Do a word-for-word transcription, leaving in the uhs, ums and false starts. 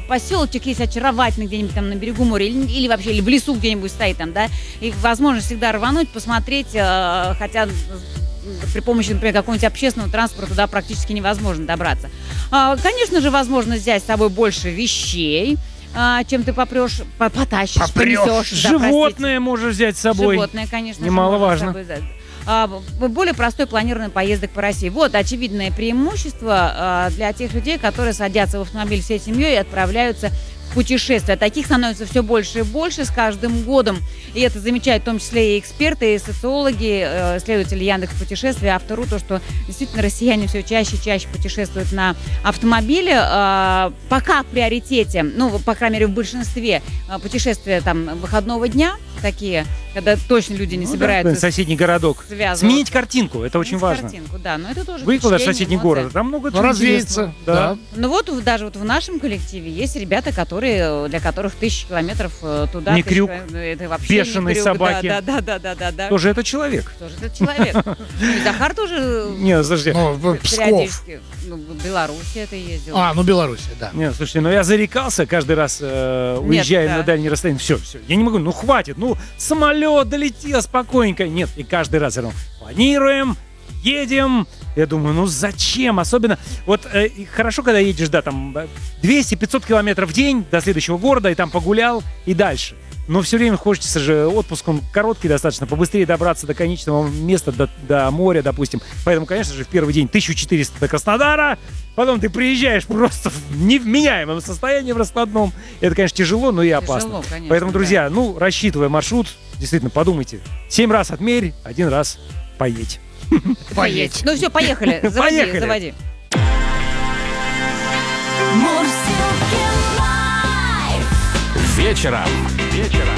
поселочек есть очаровательный где-нибудь там на берегу моря или, или вообще или в лесу где-нибудь стоит там, да, и возможность всегда рвануть, посмотреть, э, хотя при помощи, например, какого-нибудь общественного транспорта туда практически невозможно добраться. А, конечно же, возможно взять с собой больше вещей, а, чем ты попрешь, потащишь, Попрешь. понесешь. Животное да, можешь взять с собой. Животное, конечно. Немаловажно. Же, а, более простой планированный поездок по России. Вот очевидное преимущество а, для тех людей, которые садятся в автомобиль всей семьей и отправляются в путешествия. Таких становится все больше и больше с каждым годом. И это замечают в том числе и эксперты, и социологи, э, исследователи Яндекс.Путешествия, автору, то, что действительно россияне все чаще и чаще путешествуют на автомобиле. Э, пока в приоритете, ну, по крайней мере, в большинстве э, путешествия там выходного дня, такие, когда точно люди не Ну, собираются да, соседний городок. связываться. Сменить картинку, это очень Сменить важно. картинку, да, но это тоже Выехала в впечатление, соседний эмоции. город, там много Ну, чего развеяться, интересного. да. Ну вот в- даже вот в нашем коллективе есть ребята, которые для которых тысячи километров э, туда. Не тысяча крюк, километров, это вообще не бешеной крюк, собаки. Да, да, да, да, да, да. Тоже это человек. Тоже этот человек. Ну, и Захар тоже Не, подожди. Ну, в Псков. периодически. Ну, в Беларуси это ездил. А, ну Белоруссия, да. Не, слушайте, ну я зарекался каждый раз, э, Нет, уезжая да. на дальние расстояния. Все, все, я не могу, ну хватит, ну самолет долетел спокойненько. Нет, и каждый раз я говорю, планируем, едем. Я думаю, ну зачем? Особенно, вот э, и хорошо, когда едешь, да, там двести-пятьсот километров в день до следующего города, и там погулял, и дальше. Но все время хочется же, отпуск он короткий достаточно, побыстрее добраться до конечного места, до, до моря, допустим. Поэтому, конечно же, в первый день тысяча четыреста до Краснодара, потом ты приезжаешь просто в невменяемом состоянии в раскладном. Это, конечно, тяжело, но и опасно. Тяжело, конечно, Поэтому, да. друзья, ну, рассчитывая маршрут, действительно, подумайте. Семь раз отмерь, один раз поедь. Поедь. Ну все, поехали. Заводи, Поехали. заводи. Вечером. Вечером.